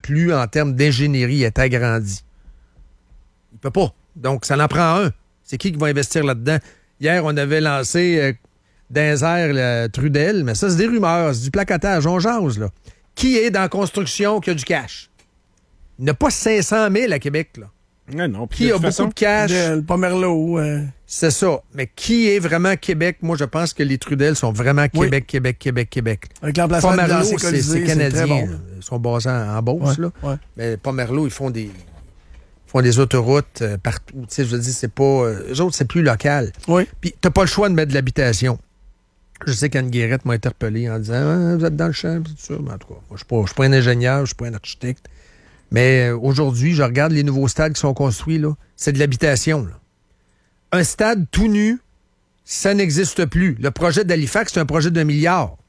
plus, en termes d'ingénierie, être agrandi. Il peut pas. Donc, ça en prend un. C'est qui va investir là-dedans? Hier, on avait lancé dans les airs Trudel, mais ça, c'est des rumeurs, c'est du placotage, on jase, là. Qui est dans la construction qui a du cash? Il n'y en a pas 500 000 à Québec, là. Non, qui a beaucoup de cash? Le Pomerleau. C'est ça. Mais qui est vraiment Québec? Moi, je pense que les Trudel sont vraiment Québec, oui. Québec. Avec l'emplacement de Pomerleau, c'est canadien. C'est bon. Ils sont basés en Beauce, là. Ouais. Mais Pomerleau, ils font des autoroutes partout. Tu sais, je veux dire, c'est pas... eux autres, c'est plus local. Oui. Puis, t'as pas le choix de mettre de l'habitation. Je sais qu'Anne Guérette m'a interpellé en disant « vous êtes dans le champ, tout ça. » Mais en tout cas, moi, je suis pas un ingénieur, je suis pas un architecte. Mais aujourd'hui, je regarde les nouveaux stades qui sont construits, là. C'est de l'habitation, là. Un stade tout nu, ça n'existe plus. Le projet d'Halifax, c'est un projet d'1 milliard.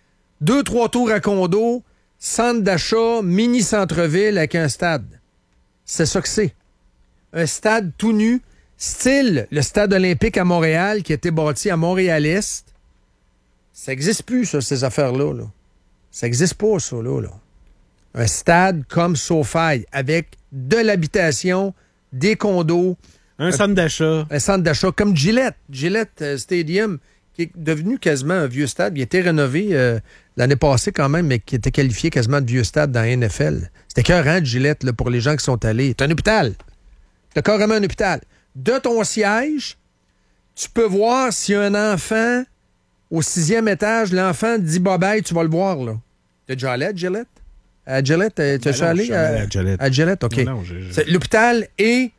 2-3 tours à condo, centre d'achat, mini-centre-ville avec un stade. C'est ça que c'est. Un stade tout nu, style le stade olympique à Montréal qui a été bâti à Montréal-Est. Ça n'existe plus, ça, ces affaires-là. Là. Ça n'existe pas, ça, là. Un stade comme SoFi, avec de l'habitation, des condos. Un centre d'achat. Un centre d'achat comme Gillette. Gillette Stadium, qui est devenu quasiment un vieux stade. Il a été rénové l'année passée quand même, mais qui était qualifié quasiment de vieux stade dans la NFL. C'était écœurant de Gillette là, pour les gens qui sont allés. C'est un hôpital. C'est carrément un hôpital. De ton siège, tu peux voir s'il y a un enfant au 6e étage, l'enfant dit bye-bye, tu vas le voir. Là. T'es déjà allé à Gillette? À Gillette, t'es allé à Gillette? À Gillette, OK. Non, l'hôpital est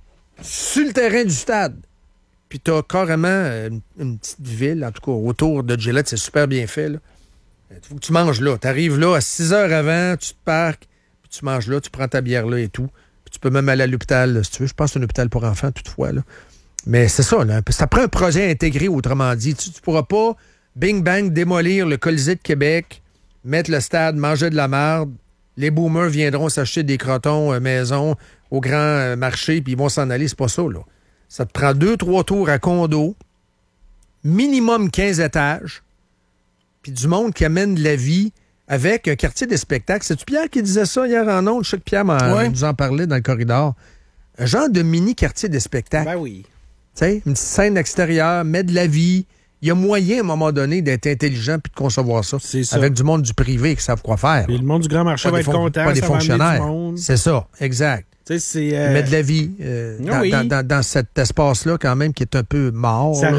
sur le terrain du stade. Puis t'as carrément une petite ville, en tout cas, autour de Gillette. C'est super bien fait, là. Il faut que tu manges là. T'arrives là à 6 heures avant, tu te parques, puis tu manges là, tu prends ta bière là et tout. Puis tu peux même aller à l'hôpital, là, si tu veux. Je pense que c'est un hôpital pour enfants, toutefois, là. Mais c'est ça, là. Ça prend un projet intégré, autrement dit. Tu pourras pas, bing bang, démolir le Colisée de Québec, mettre le stade, manger de la marde. Les boomers viendront s'acheter des crotons maison au grand marché, puis ils vont s'en aller. C'est pas ça, là. Ça te prend 2-3 tours à condo, minimum 15 étages, puis du monde qui amène de la vie avec un quartier des spectacles. C'est-tu Pierre qui disait ça hier en ondes? Je sais que Pierre nous en parlait dans le corridor. Un genre de mini-quartier des spectacles. Ben oui. Tu sais, une petite scène extérieure, met de la vie. Il y a moyen, à un moment donné, d'être intelligent puis de concevoir ça. C'est ça. Avec du monde du privé qui savent quoi faire. Et le monde du grand marché va être content. Pas des fonctionnaires. Du c'est ça, exact. Met de la vie dans cet espace-là, quand même, qui est un peu mort. Ça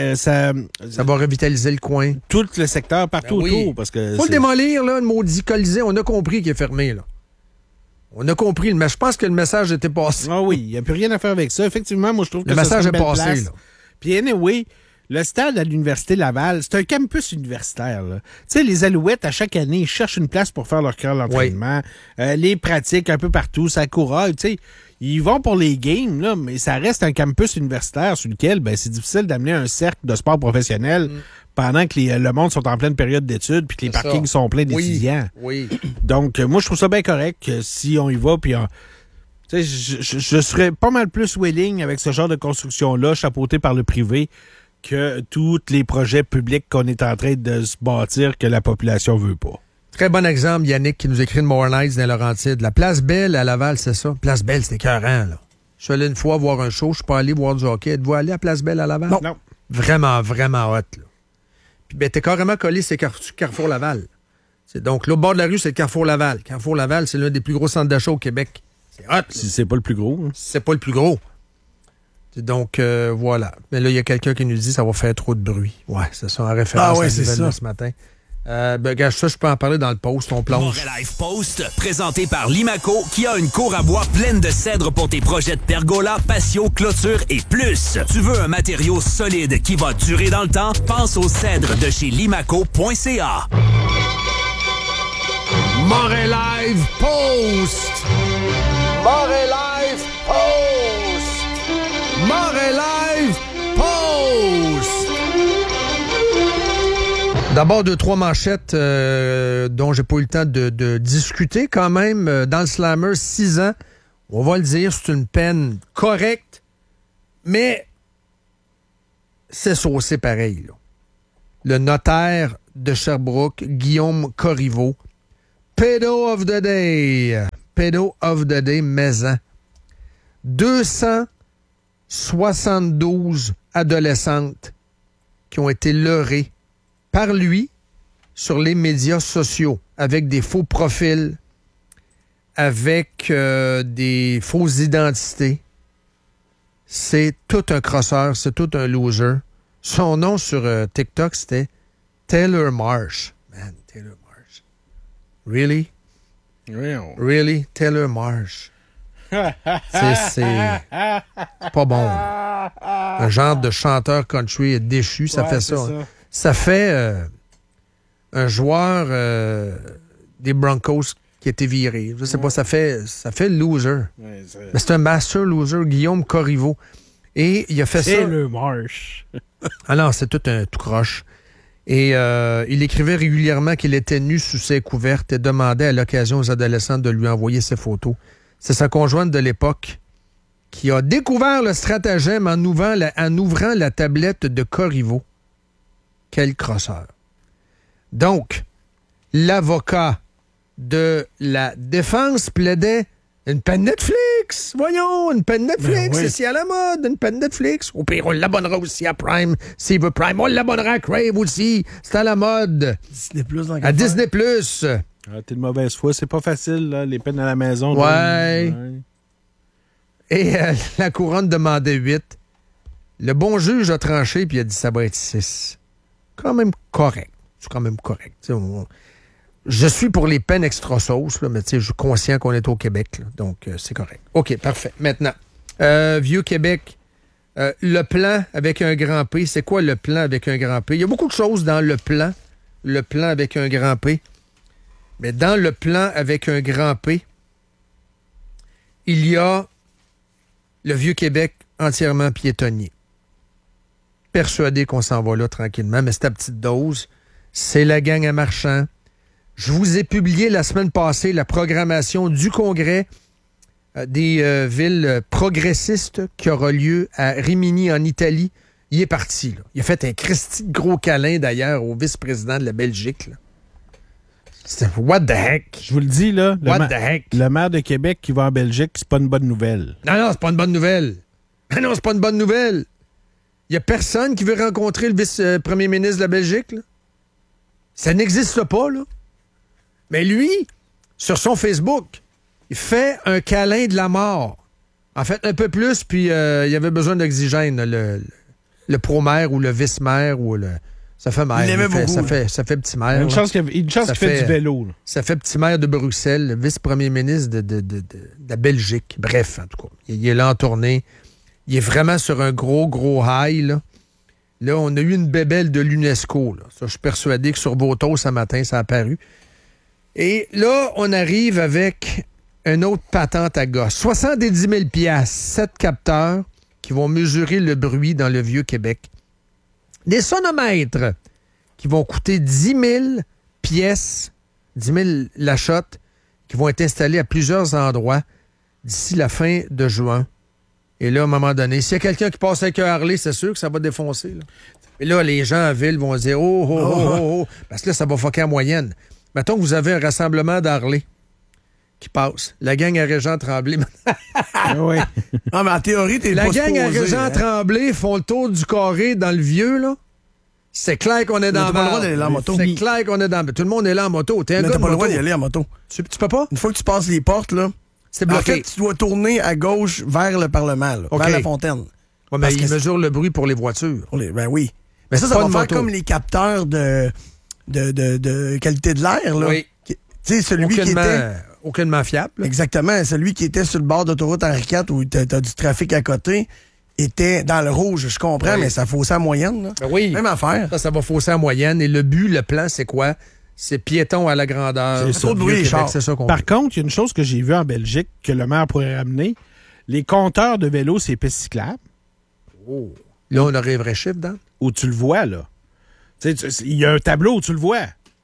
va revitaliser le coin. Tout le secteur partout autour. Parce que faut le démolir, là, le maudit Colisée. On a compris qu'il est fermé, là. On a compris, mais je pense que le message était passé. Ah oui, il n'y a plus rien à faire avec ça. Effectivement, moi, je trouve que le message est passé, place. Là. Puis anyway, le stade à l'Université Laval, c'est un campus universitaire. Tu sais, les Alouettes, à chaque année, ils cherchent une place pour faire leur cœur d'entraînement. Oui. Les pratiques un peu partout, ça couraille. Tu sais, ils vont pour les games, là, mais ça reste un campus universitaire sur lequel c'est difficile d'amener un cercle de sport professionnel pendant que le monde sont en pleine période d'études puis que les parkings sont pleins d'étudiants. Oui. Donc, moi, je trouve ça bien correct que si on y va, puis je serais pas mal plus willing avec ce genre de construction-là, chapeauté par le privé, que tous les projets publics qu'on est en train de se bâtir que la population veut pas. Très bon exemple, Yannick, qui nous écrit de Moore Nights dans Laurentides. La Place Belle à Laval, c'est ça? Place Belle, c'était écœurant, là. Je suis allé une fois voir un show, je suis pas allé voir du hockey. Êtes-vous allé à Place Belle à Laval? Non. Vraiment, vraiment hot, là. Puis, t'es carrément collé, c'est Carrefour Laval. Donc, l'autre bord de la rue, c'est le Carrefour Laval. Carrefour Laval, c'est l'un des plus gros centres d'achat au Québec. C'est hot. Si c'est pas le plus gros. Hein. C'est pas le plus gros. Donc, voilà. Mais là, il y a quelqu'un qui nous dit que ça va faire trop de bruit. Ouais, c'est ça, en référence à l'événement ce matin. Gars, ça, je peux en parler dans le post. On plonge. Montréal Life Post, présenté par Limaco, qui a une cour à bois pleine de cèdre pour tes projets de pergola, patio, clôture et plus. Tu veux un matériau solide qui va durer dans le temps? Pense aux cèdres de chez limaco.ca. Montréal Life Post! Montréal Life Post! Montréal Life Post! D'abord, 2-3 manchettes dont j'ai pas eu le temps de discuter quand même. Dans le Slammer, 6 ans, on va le dire, c'est une peine correcte, mais c'est saucé pareil. Là. Le notaire de Sherbrooke, Guillaume Corriveau, Pedo of the Day. Pedo of the Day, maison. 272 adolescentes qui ont été leurrées par lui sur les médias sociaux avec des faux profils, avec des fausses identités. C'est tout un crosseur, c'est tout un loser. Son nom sur TikTok, c'était Taylor Marsh. Man, Taylor Marsh. Really? Really? Taylor Marsh. C'est pas bon. Un genre de chanteur country déchu, ça fait ça. Ça. Ça fait un joueur des Broncos qui a été viré. Je sais pas, ça fait loser. Ouais, Mais c'est un master loser, Guillaume Corriveau. Et il a fait ça. C'est le Marsh. Alors, c'est tout croche. Et il écrivait régulièrement qu'il était nu sous ses couvertes et demandait à l'occasion aux adolescents de lui envoyer ses photos. C'est sa conjointe de l'époque qui a découvert le stratagème en ouvrant la tablette de Corriveau. Quel crosseur. Donc, l'avocat de la défense plaidait une peine Netflix. Voyons, une peine Netflix, oui. c'est si à la mode, une peine Netflix. Au pire, on l'abonnera aussi à Prime. S'il veut Prime, on l'abonnera à Crave aussi. C'est à la mode. Disney Plus dans À Disney Plus. Ah, t'es de mauvaise foi. C'est pas facile, là, les peines à la maison. Ouais. Et la couronne demandait 8. Le bon juge a tranché puis il a dit ça va être 6. Quand même correct. C'est quand même correct. Je suis pour les peines extra sauce, là, mais je suis conscient qu'on est au Québec. Là, donc, c'est correct. OK, parfait. Maintenant, Vieux-Québec, le plan avec un grand P. C'est quoi le plan avec un grand P? Il y a beaucoup de choses dans le plan avec un grand P. Mais dans le plan avec un grand P, il y a le Vieux-Québec entièrement piétonnier. Persuadé qu'on s'en va là tranquillement, mais c'est à petite dose. C'est la gang à Marchand. Je vous ai publié la semaine passée la programmation du congrès des villes progressistes qui aura lieu à Rimini, en Italie. Il est parti. Là. Il a fait un Christy de gros câlin, d'ailleurs, au vice-président de la Belgique. Là. C'était what the heck? Je vous le dis, là. What the heck? Le maire de Québec qui va en Belgique, c'est pas une bonne nouvelle. Non, c'est pas une bonne nouvelle. Non, c'est pas une bonne nouvelle. Il y a personne qui veut rencontrer le vice-premier ministre de la Belgique, là. Ça n'existe pas, là. Mais lui, sur son Facebook, il fait un câlin de la mort. En fait, un peu plus, puis il y avait besoin d'oxygène, le pro-maire ou le vice-maire ou le... Ça fait maire. Il l'aimait beaucoup. Ça fait petit maire. Il y a une chance qu'il fait du vélo. Là. Ça fait petit maire de Bruxelles, le vice-premier ministre de la Belgique. Bref, en tout cas. Il est là en tournée. Il est vraiment sur un gros high, là. Là, on a eu une bébelle de l'UNESCO. Là. Ça, je suis persuadé que sur Boto, ce matin, ça a apparu. Et là, on arrive avec une autre patente à gosse. 70 000 $, 7 capteurs qui vont mesurer le bruit dans le Vieux-Québec. Des sonomètres qui vont coûter 10 000 pièces, 10 000 la shot, qui vont être installés à plusieurs endroits d'ici la fin de juin. Et là, à un moment donné, s'il y a quelqu'un qui passe avec un Harley, c'est sûr que ça va défoncer. Là. Et là, les gens en ville vont se dire « Oh, parce que là, ça va fucker en moyenne. Mettons que vous avez un rassemblement d'Harley qui passe. La gang à Régent-Tremblay. Oui. Non, mais en théorie, t'es La pas gang à supposé, hein. Régent-Tremblay font le tour du carré dans le vieux, là. C'est clair qu'on est dans t'as pas le droit d'aller là en moto. C'est clair qu'on est dans... Tout le monde est là en moto. T'es un Mais gars t'as de pas le droit moto. d'y aller en moto. Tu peux pas? Une fois que tu passes les portes, là, C'est en bloqué. fait, tu dois tourner à gauche vers le Parlement, là, OK. vers la fontaine. Ouais, mais Parce il que mesure le bruit pour les voitures. Ben oui. Mais ça pas va de faire moto. comme les capteurs de qualité de l'air, là. Oui. Tu sais, celui qui était... Aucunement fiable. là. Exactement. Celui qui était sur le bord d'autoroute Henri IV où t'as du trafic à côté était dans le rouge, je comprends, Oui. mais ça faussait la moyenne, là. Ben oui. Même affaire. Ça va fausser en moyenne. Et le but, le plan, c'est quoi? C'est piéton à la grandeur. C'est trop de bruit, Vieux Québec, char. c'est ça qu'on Par veut. contre, il y a une chose que j'ai vue en Belgique que le maire pourrait ramener. Les compteurs de vélos, c'est pistes cyclables. Oh. Là, on aurait un vrai chiffre, Dan. Où tu le vois, là. Il y a un tableau où tu le vois.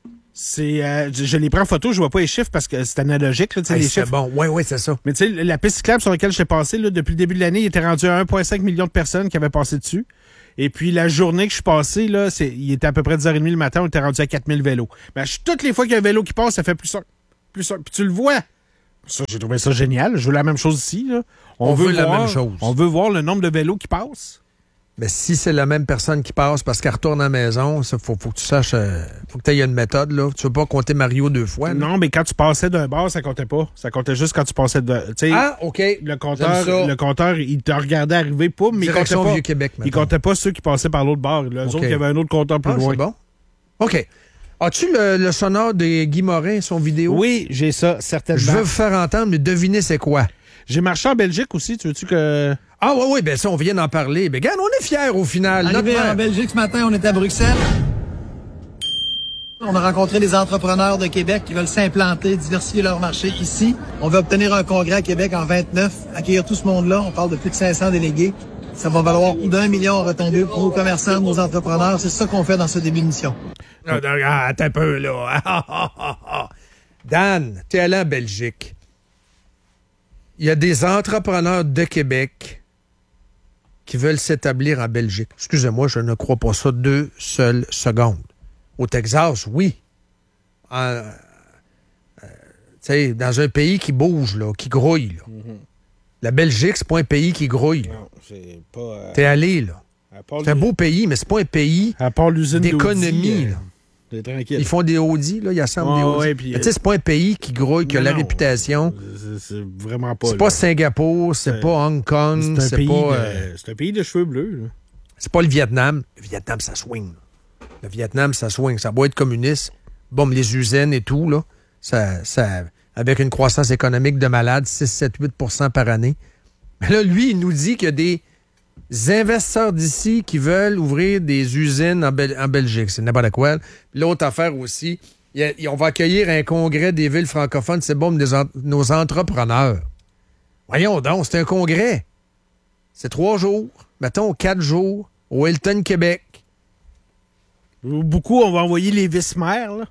Je les prends en photo, je vois pas les chiffres parce que c'est analogique, là, les C'est chiffres. bon. Oui, c'est ça. Mais tu sais, la piste cyclable sur laquelle j'étais passé, là, depuis le début de l'année, il était rendu à 1,5 million de personnes qui avaient passé dessus. Et puis, la journée que je suis passé, là, il était à peu près 10h30 le matin, on était rendu à 4000 vélos. Mais toutes les fois qu'il y a un vélo qui passe, ça fait plus Puis tu le vois. Ça, j'ai trouvé ça génial. Je veux la même chose ici. Là. On veut la voir, même chose. On veut voir le nombre de vélos qui passent. Mais si c'est la même personne qui passe parce qu'elle retourne à la maison, il faut que tu saches, faut que tu aies une méthode. Là. Tu ne veux pas compter Mario 2 fois. Là. Non, mais quand tu passais d'un bar, ça comptait pas. Ça comptait juste quand tu passais de... Ah, OK. Le compteur, il te regardait arriver, pas, mais Direction il comptait pas. Vieux-Québec, Il comptait pas ceux qui passaient par l'autre bar. Les autres, il y avait un autre compteur plus loin. C'est bon. OK. As-tu le sonore de Guy Morin, son vidéo? Oui, j'ai ça, certainement. Je veux vous faire entendre, mais devinez c'est quoi. J'ai marché en Belgique aussi, tu veux-tu que... Ah oui, ben ça, on vient d'en parler. Ben regarde, on est fiers au final. Arrivé en Belgique ce matin, on était à Bruxelles. On a rencontré des entrepreneurs de Québec qui veulent s'implanter, diversifier leur marché ici. On veut obtenir un congrès à Québec en 29, accueillir tout ce monde-là. On parle de plus de 500 délégués. Ça va valoir plus d'1 million en retombées pour nos commerçants, nos entrepreneurs. C'est ça qu'on fait dans ce début de mission. Attends un peu, là. Dan, t'es allé en Belgique. Il y a des entrepreneurs de Québec qui veulent s'établir en Belgique. Excusez-moi, je ne crois pas ça 2 seules secondes. Au Texas, oui. Dans un pays qui bouge, là, qui grouille. Là. Mm-hmm. La Belgique, c'est pas un pays qui grouille. Non, c'est pas... T'es allé, là. C'est un beau pays, mais c'est pas un pays à part l'usine d'économie. C'est tranquille. Ils font des Audi, là, ils assemblent des Audi. Puis, mais tu sais, c'est pas un pays qui grouille, qui a la réputation. C'est vraiment pas. C'est pas Singapour, c'est pas Hong Kong, c'est pas... c'est un pays de cheveux bleus, là. C'est pas le Vietnam. Le Vietnam, ça swing. Le Vietnam, ça swing. Ça doit être communiste. Bon, les usines et tout, là, ça avec une croissance économique de malade, 6, 7, 8 % par année. Mais là, lui, il nous dit qu'il y a des investisseurs d'ici qui veulent ouvrir des usines en Belgique. C'est n'importe quoi. L'autre affaire aussi, on va accueillir un congrès des villes francophones. C'est bon, nos entrepreneurs. Voyons donc, c'est un congrès. C'est 3 jours, mettons 4 jours, au Hilton, Québec. Beaucoup, on va envoyer les vice-maires, là.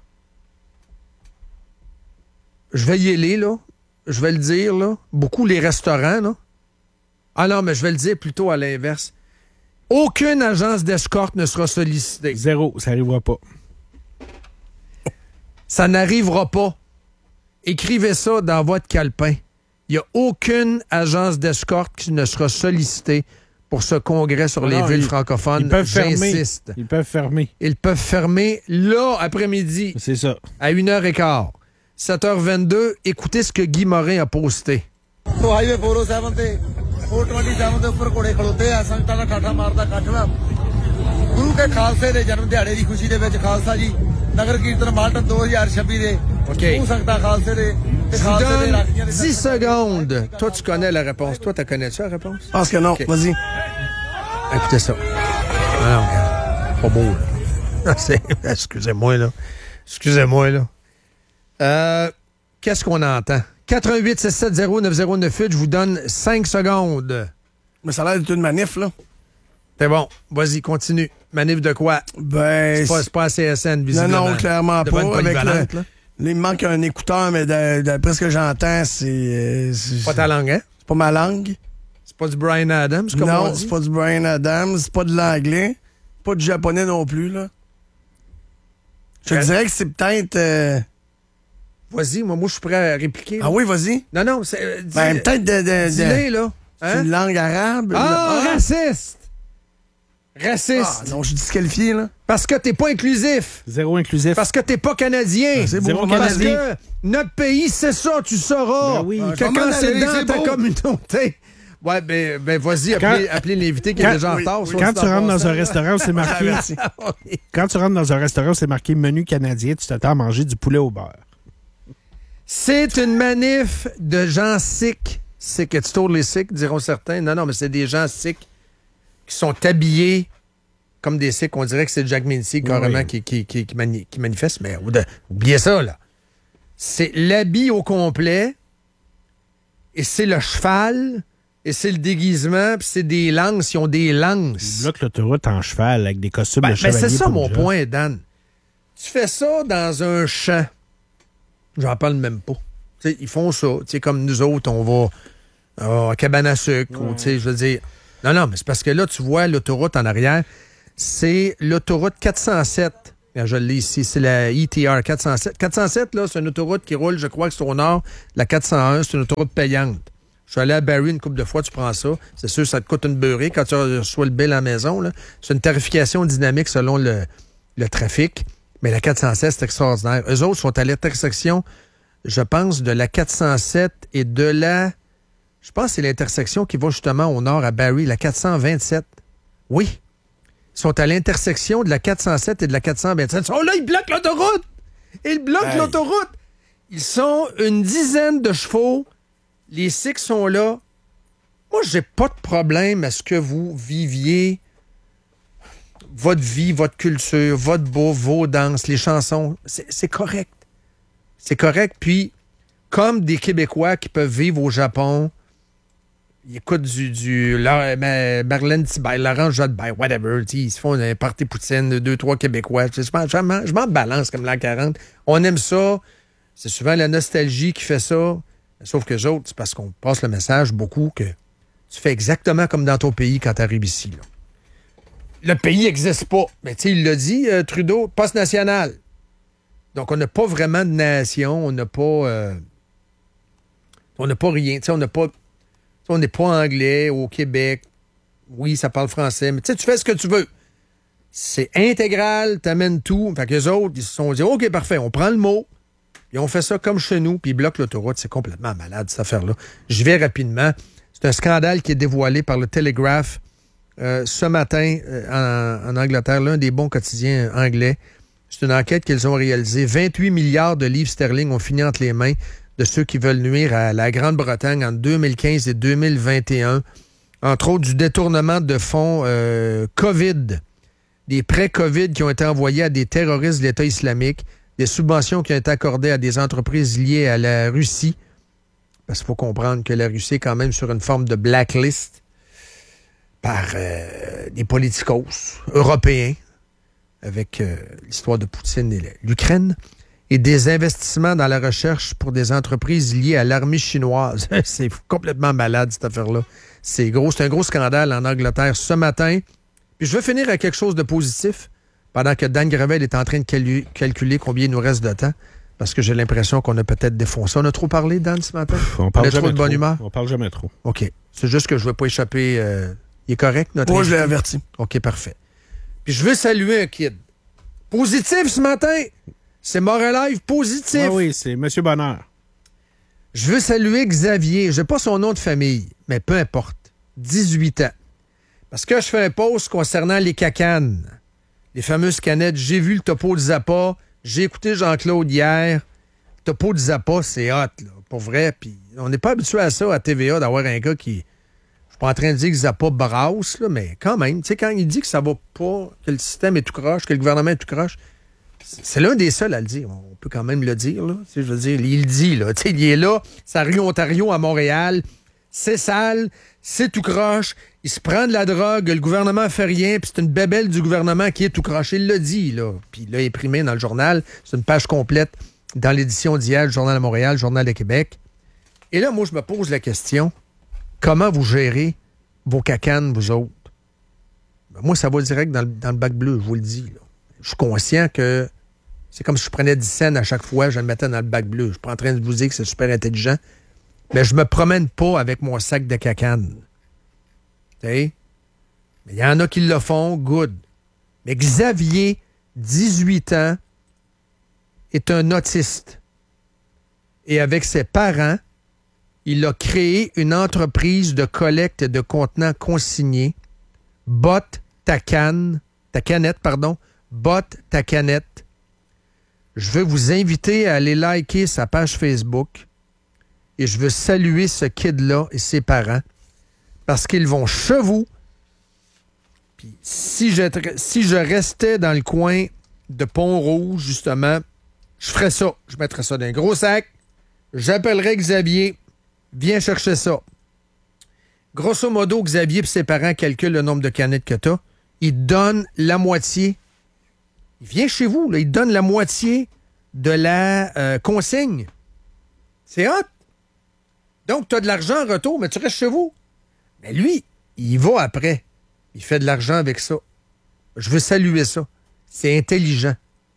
Je vais y aller, là. Je vais le dire, là. Beaucoup les restaurants, là. Ah non, mais je vais le dire plutôt à l'inverse. Aucune agence d'escorte ne sera sollicitée. 0, ça n'arrivera pas. Ça n'arrivera pas. Écrivez ça dans votre calepin. Il n'y a aucune agence d'escorte qui ne sera sollicitée pour ce congrès sur les villes francophones. Ils peuvent fermer. J'insiste. Ils peuvent fermer. Ils peuvent fermer là, après-midi. C'est ça. À 1h15. 7h22, écoutez ce que Guy Morin a posté. So highway 407 427 ਦੇ ਉੱਪਰ ਘੋੜੇ ਖਲੋਤੇ ਆ ਸੰਗਤਾਂ ਦਾ ਠਾਠਾ ਮਾਰਦਾ ਕੱਠ ਨਾ ਗੁਰੂ ਕੇ ਖਾਲਸੇ ਦੇ ਜਨਮ ਦਿਹਾੜੇ ਦੀ ਖੁਸ਼ੀ ਦੇ ਵਿੱਚ ਖਾਲਸਾ ਜੀ ਨਗਰ ਕੀਰਤਨ ਮਾਲਟਨ 2026 ਦੇ ਉਹ ਸੰਗਤਾਂ ਖਾਲਸੇ ਦੇ ਤੇ ਖਾਲਸੇ ਦੇ ਰਾਖੀਆਂ ਦੇ 10 secondes. Toi, tu connais la réponse. Toi, tu connais-tu la réponse? Je pense que non. Okay. Vas-y. Écoutez ça. Ah non, regarde. Pas beau, là. Excusez-moi, là. Excusez-moi, là. Qu'est-ce qu'on entend? 88 670 9098, je vous donne 5 secondes. Mais ça a l'air d'être une manif, là. C'est bon. Vas-y, continue. Manif de quoi? Ben... C'est pas à CSN, visiblement. Non, clairement Devant pas. une Avec polyvalente, là. Il me manque un écouteur, mais d'après ce que j'entends, c'est pas ta langue, hein? C'est pas ma langue. C'est pas du Bryan Adams, comme on dit? Non, c'est pas du Bryan Adams, c'est pas de l'anglais, pas du japonais non plus, là. Je te dirais que c'est peut-être... Vas-y, moi, je suis prêt à répliquer. Là. Ah oui, vas-y. Non, c'est... Ben, peut-être dis-le, là. C'est Hein? une langue arabe. Raciste! Raciste! Ah, non, je suis disqualifié, là. Parce que t'es pas inclusif. 0 inclusif. Parce que t'es pas canadien. C'est beau, Zéro Parce canadien. que notre pays, c'est ça, tu sauras. Ben oui. Que quand c'est dans c'est ta beau. communauté... Ouais, ben vas-y, appelez l'invité qui est déjà en retard. Quand tu rentres dans un restaurant, c'est marqué... OK. Quand tu rentres dans un restaurant, c'est marqué menu canadien, tu t'attends à manger du poulet au beurre. C'est une manif de gens sick. C'est que tu tournes les sick, diront certains. Non, mais c'est des gens sick qui sont habillés comme des sick. On dirait que c'est Jack Mincy carrément qui manifeste. Mais oubliez ça, là. C'est l'habit au complet et c'est le cheval et c'est le déguisement puis c'est des lances. Ils ont des lances. Ils bloquent l'autoroute en cheval avec des costumes de chevalier. C'est ça pour mon le job. point, Dan. Tu fais ça dans un champ. J'en parle même pas. T'sais, ils font ça. T'sais, comme nous autres, on va à cabane à sucre. Ou, je veux dire. Non, mais c'est parce que là, tu vois l'autoroute en arrière. C'est l'autoroute 407 Je l'ai ici. C'est la ETR 407. 407, là, c'est une autoroute qui roule, je crois que c'est au nord. La 401, c'est une autoroute payante. Je suis allé à Barrie une couple de fois, tu prends ça. C'est sûr, ça te coûte une beurrée quand tu reçois le bill à la maison. Là. C'est une tarification dynamique selon le trafic. Mais la 407, c'est extraordinaire. Eux autres sont à l'intersection, je pense, de la 407 et de la... Je pense que c'est l'intersection qui va justement au nord à Barrie, la 427. Oui. Ils sont à l'intersection de la 407 et de la 427. Oh là, ils bloquent l'autoroute! Ils bloquent l'autoroute! Ils sont une dizaine de chevaux. Les Sikhs sont là. Moi, j'ai pas de problème à ce que vous viviez votre vie, votre culture, votre bouffe, vos danses, les chansons. C'est correct. C'est correct. Puis, comme des Québécois qui peuvent vivre au Japon, ils écoutent Marlène Tibet, Laurent Jodbert, whatever. Ils se font un party poutine de 2-3 Québécois. Je m'en balance comme l'an 40. On aime ça. C'est souvent la nostalgie qui fait ça. Sauf que les autres, c'est parce qu'on passe le message beaucoup que tu fais exactement comme dans ton pays quand tu arrives ici. Là. Le pays n'existe pas. Mais tu sais, il l'a dit, Trudeau, poste national. Donc, on n'a pas vraiment de nation. On n'a pas rien. Tu sais, on n'est pas anglais au Québec. Oui, ça parle français. Mais tu sais, tu fais ce que tu veux. C'est intégral, t'amènes tout. Fait qu'eux autres, ils se sont dit, OK, parfait, on prend le mot. Puis on fait ça comme chez nous, puis ils bloquent l'autoroute. C'est complètement malade, cette affaire-là. Je vais rapidement. C'est un scandale qui est dévoilé par le Telegraph ce matin en Angleterre, l'un des bons quotidiens anglais. C'est une enquête qu'ils ont réalisée. 28 milliards de livres sterling ont fini entre les mains de ceux qui veulent nuire à la Grande-Bretagne en 2015 et 2021. Entre autres, du détournement de fonds COVID, des prêts COVID qui ont été envoyés à des terroristes de l'État islamique, des subventions qui ont été accordées à des entreprises liées à la Russie. Parce qu'il faut comprendre que la Russie est quand même sur une forme de blacklist par des politicos européens avec l'histoire de Poutine et l'Ukraine. Et des investissements dans la recherche pour des entreprises liées à l'armée chinoise. C'est complètement malade, cette affaire-là. C'est gros. C'est un gros scandale en Angleterre ce matin. Puis je veux finir avec quelque chose de positif pendant que Dan Gravel est en train de calculer combien il nous reste de temps. Parce que j'ai l'impression qu'on a peut-être défoncé. On a trop parlé, Dan, ce matin? On parle trop de bonne humeur? On parle jamais trop. OK. C'est juste que je ne veux pas échapper. Il est correct, notre Moi, invité? je l'ai averti. OK, parfait. Puis je veux saluer un kid. Positif ce matin! C'est Moralive positif. Ah oui, c'est M. Bonheur. Je veux saluer Xavier. Je n'ai pas son nom de famille, mais peu importe. 18 ans. Parce que je fais un post concernant les cacanes. Les fameuses canettes. J'ai vu le topo de Zappa. J'ai écouté Jean-Claude hier. Le topo de Zappa, c'est hot, là, pour vrai. Puis on n'est pas habitué à ça à TVA, d'avoir un gars qui... Je suis pas en train de dire que Zappa brasse, là, mais quand même. Tu sais, quand il dit que ça va pas, que le système est tout croche, que le gouvernement est tout croche, c'est l'un des seuls à le dire. On peut quand même le dire, là. Tu sais, je veux dire, il le dit, là. Tu sais, il est là, c'est à rue Ontario, à Montréal. C'est sale, c'est tout croche. Il se prend de la drogue, le gouvernement fait rien, puis c'est une bébelle du gouvernement qui est tout croche. Il l'a dit, là. Puis il l'a imprimé dans le journal. C'est une page complète dans l'édition d'hier, le Journal de Montréal, le Journal de Québec. Et là, moi, je me pose la question, comment vous gérez vos cacanes, vous autres? Ben, moi, ça va direct dans le bac bleu, je vous le dis, là. Je suis conscient que c'est comme si je prenais 10 cents à chaque fois, je le mettais dans le bac bleu. Je suis pas en train de vous dire que c'est super intelligent, mais je me promène pas avec mon sac de cacane. Tu sais? Mais il y en a qui le font, good. Mais Xavier, 18 ans, est un autiste. Et avec ses parents, il a créé une entreprise de collecte de contenants consignés. Botte ta canette, Botte ta canette. Je veux vous inviter à aller liker sa page Facebook et je veux saluer ce kid-là et ses parents parce qu'ils vont chez vous. Puis si je restais dans le coin de Pont-Rouge, justement, je ferais ça. Je mettrais ça dans un gros sac. J'appellerais Xavier. Viens chercher ça. Grosso modo, Xavier et ses parents calculent le nombre de canettes que tu as. Ils donnent la moitié. Il vient chez vous, là, il donne la moitié de la consigne. C'est hot. Donc, tu as de l'argent en retour, mais tu restes chez vous. Mais lui, il va après. Il fait de l'argent avec ça. Je veux saluer ça. C'est intelligent.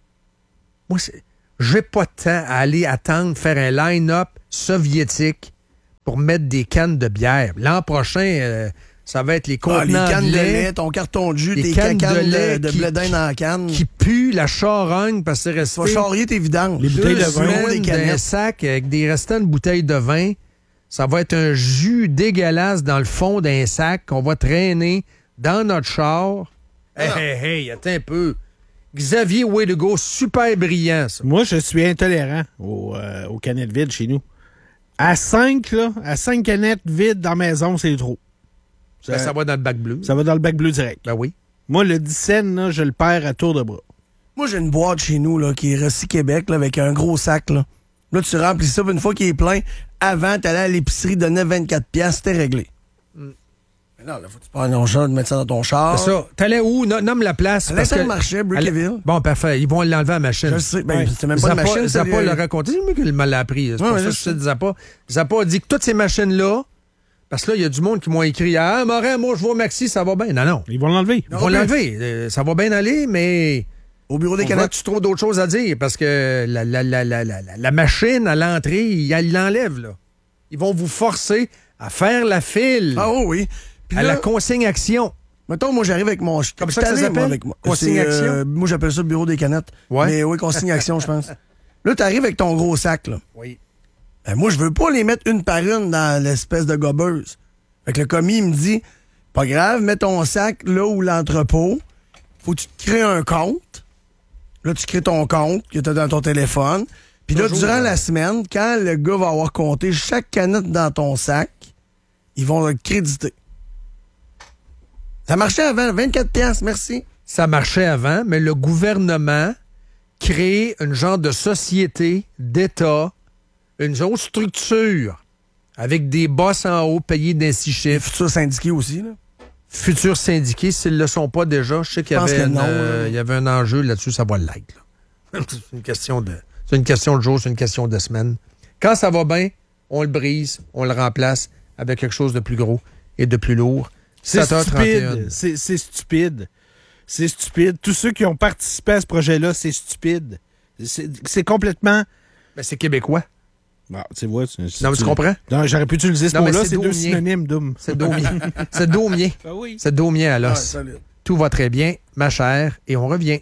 Moi, j'ai pas de temps à aller attendre, faire un line-up soviétique pour mettre des cannes de bière. L'an prochain, ça va être les contenants les cannes de lait, ton carton de jus, les tes cannes cacanes de lait de blé d'Inde dans la canne. qui puent la charogne parce que c'est resté... Tu vas charrier tes vidanges. Les bouteilles de vin, semaines d'un sac avec des restants de bouteilles de vin. Ça va être un jus dégueulasse dans le fond d'un sac qu'on va traîner dans notre char. Hey, attends un peu. Xavier Way to go, super brillant, ça. Moi, je suis intolérant aux canettes vides chez nous. À 5 canettes vides dans la maison, c'est trop. Ça va dans le bac bleu. Ça va dans le bac bleu direct. Ben oui. Moi, le 10 cents, là, je le perds à tour de bras. Moi, j'ai une boîte chez nous là, qui est Recy Québec là, avec un gros sac. Là, tu remplis ça, puis une fois qu'il est plein, avant, t'allais à l'épicerie, donnais 24$, c'était réglé. Mais là, faut que tu prends ton char, mettre ça dans ton char. C'est ça. T'allais où? Nomme la place. À l'Intermarché, Brickeville. Bon, parfait. Ils vont l'enlever à la machine. Je sais. Ben, c'était même pas une machine. Zappa l'a raconté. C'est moi qui m'a appris. C'est pour ça que je sais Zappa. Zappa a dit que toutes ces machines-là, parce que là, il y a du monde qui m'ont écrit « Ah, Morin, moi, je vois Maxi, ça va bien. » Non. Ils vont l'enlever. Ils vont l'enlever. Ça va bien aller, mais... Au bureau des canettes. Tu trouves d'autres choses à dire parce que la machine à l'entrée, ils l'enlèvent, là. Ils vont vous forcer à faire la file. Ah oui. Puis à là, la consigne-action. Mettons, moi, j'arrive avec mon... Comme ça s'appelle? Consigne-action? Moi, j'appelle ça le bureau des canettes. Ouais. Mais oui, consigne-action, je pense. Là, t'arrives avec ton gros sac, là. Oui. Ben, moi, je veux pas les mettre une par une dans l'espèce de gobeuse. Fait que le commis, il me dit, pas grave, mets ton sac là où l'entrepôt. Faut que tu te crées un compte. Là, tu crées ton compte que tu as dans ton téléphone. Puis là, durant la semaine, quand le gars va avoir compté chaque canette dans ton sac, ils vont le créditer. Ça marchait avant, 24$, merci. Ça marchait avant, mais le gouvernement crée une genre de société d'État, une autre structure, avec des boss en haut payés d'un 6 chiffres. Futurs syndiqués aussi, là. Futurs syndiqués, s'ils ne le sont pas déjà, je sais qu'il y avait un enjeu là-dessus, ça va l'être. C'est une question de jour, c'est une question de semaine. Quand ça va bien, on le brise, on le remplace avec quelque chose de plus gros et de plus lourd. C'est stupide. C'est stupide. C'est stupide. Tous ceux qui ont participé à ce projet-là, c'est stupide. C'est complètement... Ben, c'est québécois. Bon, tu vois, non, mais tu comprends? Non, j'aurais pu utiliser ce mot-là, c'est deux synonymes, Doom. C'est Daumien. C'est Daumien. Ben oui. C'est Daumien à l'os. Tout va très bien, ma chère, et on revient.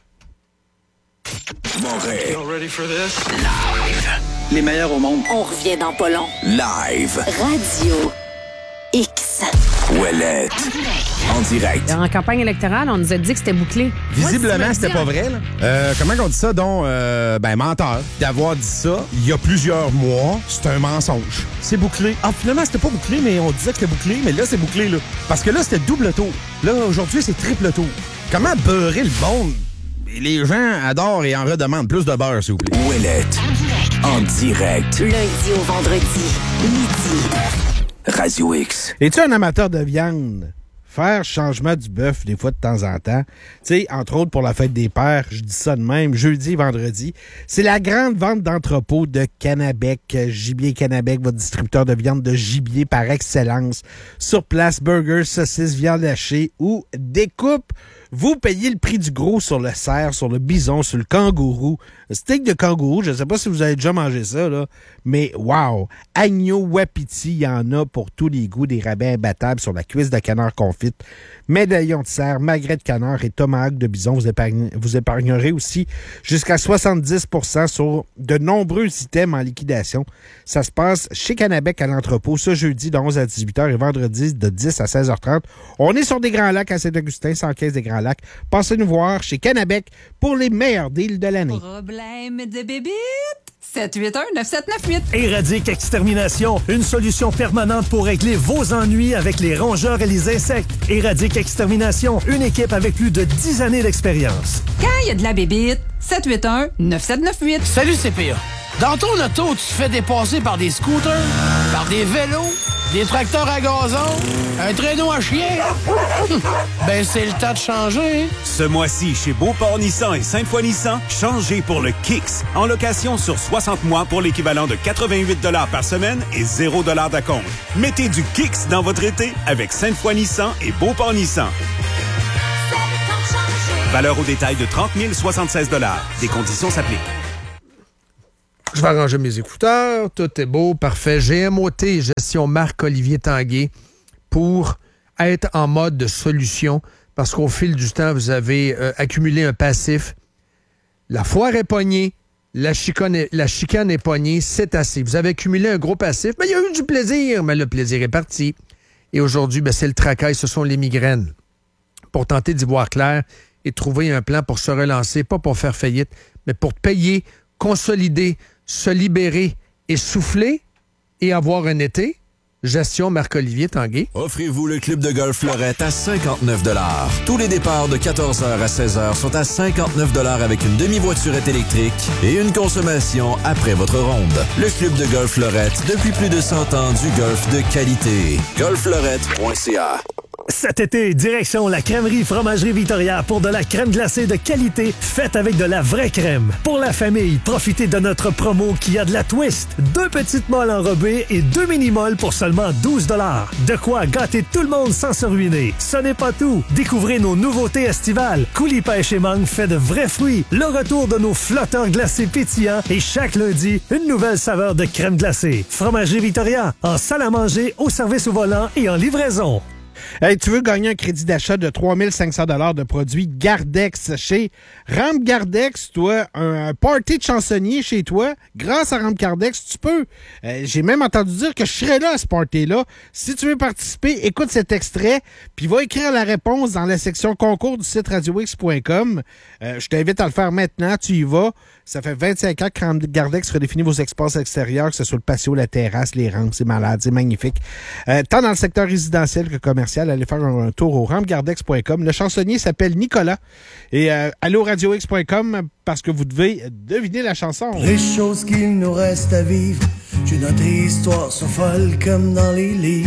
Live. Les meilleurs au monde. On revient dans pas long. Live. Radio X. Ouellette. En direct. En campagne électorale, on nous a dit que c'était bouclé. Visiblement, c'était pas vrai. Là. Comment on dit ça, donc? Menteur. D'avoir dit ça il y a plusieurs mois, c'est un mensonge. C'est bouclé. Ah, finalement, c'était pas bouclé, mais on disait que c'était bouclé, mais là, c'est bouclé, là. Parce que là, c'était double tour. Là, aujourd'hui, c'est triple tour. Comment beurrer le monde? Les gens adorent et en redemandent plus de beurre, s'il vous plaît. Ouellette. En direct. Lundi au vendredi, midi. Radio X. Es-tu un amateur de viande? Faire changement du bœuf des fois de temps en temps. Tu sais, entre autres pour la fête des pères, je dis ça de même, jeudi et vendredi. C'est la grande vente d'entrepôt de Canabec. Gibier Canabec, votre distributeur de viande de gibier par excellence. Sur place, burgers, saucisses, viande hachée ou découpe. Vous payez le prix du gros sur le cerf, sur le bison, sur le kangourou. Steak de kangourou, je ne sais pas si vous avez déjà mangé ça, là, mais wow! Agneau wapiti, il y en a pour tous les goûts, des rabais imbattables sur la cuisse de canard confite, médaillon de cerf, magret de canard et tomahawk de bison. Vous épargnerez aussi jusqu'à 70% sur de nombreux items en liquidation. Ça se passe chez Canabec à l'entrepôt, ce jeudi de 11 à 18h et vendredi de 10 à 16h30. On est sur des Grands Lacs à Saint-Augustin, 115 des Grands Lacs. Passez nous voir chez Canabec pour les meilleurs deals de l'année. Problème de bébite? 781-9798. Éradique Extermination, une solution permanente pour régler vos ennuis avec les rongeurs et les insectes. Éradique Extermination, une équipe avec plus de 10 années d'expérience. Quand il y a de la bébite, 781-9798. Salut CPA. Dans ton auto, tu te fais dépasser par des scooters, par des vélos, des tracteurs à gazon, un traîneau à chien. Ben, c'est le temps de changer. Ce mois-ci, chez Beauport Nissan et Sainte-Foy Nissan, changez pour le Kicks. En location sur 60 mois pour l'équivalent de 88 $ par semaine et 0 $ d'acompte. Mettez du Kicks dans votre été avec Sainte-Foy Nissan et Beauport Nissan. Valeur au détail de 30 076 $. Des conditions s'appliquent. Je vais arranger mes écouteurs. Tout est beau, parfait. GMOT, gestion Marc-Olivier Tanguay, pour être en mode de solution, parce qu'au fil du temps, vous avez accumulé un passif. La foire est pognée, la chicane est pognée, c'est assez. Vous avez accumulé un gros passif, mais il y a eu du plaisir, mais le plaisir est parti. Et aujourd'hui, c'est le tracail, ce sont les migraines. Pour tenter d'y voir clair et trouver un plan pour se relancer, pas pour faire faillite, mais pour payer, consolider, se libérer et souffler et avoir un été. Gestion Marc-Olivier Tanguay. Offrez-vous le club de golf Fleurette à 59 $. Tous les départs de 14h à 16h sont à 59 $ avec une demi-voiturette électrique et une consommation après votre ronde. Le club de golf Fleurette, depuis plus de 100 ans, du golf de qualité. golffleurette.ca. Cet été, direction la crèmerie Fromagerie Victoria pour de la crème glacée de qualité faite avec de la vraie crème. Pour la famille, profitez de notre promo qui a de la twist. 2 petites molles enrobées et 2 mini-molles pour seulement 12 $. De quoi gâter tout le monde sans se ruiner. Ce n'est pas tout. Découvrez nos nouveautés estivales. Coulis pêche et mangue fait de vrais fruits. Le retour de nos flotteurs glacés pétillants et chaque lundi, une nouvelle saveur de crème glacée. Fromagerie Victoria, en salle à manger, au service au volant et en livraison. Hey, tu veux gagner un crédit d'achat de 3 500 $ de produits Gardex chez Rampe Gardex, toi, un party de chansonnier chez toi, grâce à Rampe Gardex, tu peux. J'ai même entendu dire que je serais là à ce party-là. Si tu veux participer, écoute cet extrait, puis va écrire la réponse dans la section concours du site radiox.com. Je t'invite à le faire maintenant, tu y vas. Ça fait 25 ans que Rampe Gardex redéfinit vos espaces extérieurs, que ce soit le patio, la terrasse, les rampes, c'est malade, c'est magnifique. Tant dans le secteur résidentiel que commercial, allez faire un tour au rampegardex.com. Le chansonnier s'appelle Nicolas. Et allez au radiox.com parce que vous devez deviner la chanson. Les choses qu'il nous reste à vivre, que notre histoire soit folle comme dans les livres.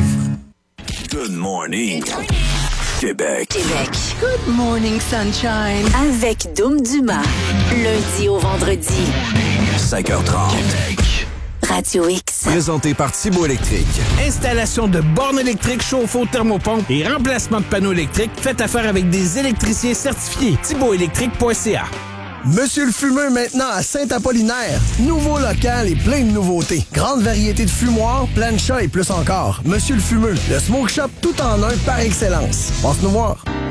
Good morning, Québec. Good morning, sunshine. Avec Dom Dumas. Lundi au vendredi. 5h30. Radio X. Présenté par Thibaut Électrique. Installation de bornes électriques, chauffe-eau, thermopompe et remplacement de panneaux électriques. Faites affaire avec des électriciens certifiés. ThibautElectrique.ca. Monsieur le Fumeux maintenant à Saint-Apollinaire. Nouveau local et plein de nouveautés. Grande variété de fumoirs, planchas et plus encore. Monsieur le Fumeux, le smoke shop tout en un par excellence. Passe nous voir.